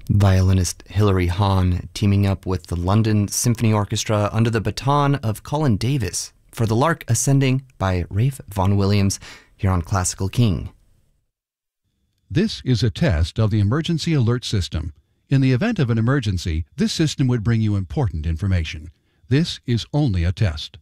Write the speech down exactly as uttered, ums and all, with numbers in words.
Violinist Hilary Hahn teaming up with the London Symphony Orchestra under the baton of Colin Davis for The Lark Ascending by Ralph Vaughan Williams here on Classical King. This is a test of the emergency alert system. In the event of an emergency, this system would bring you important information. This is only a test.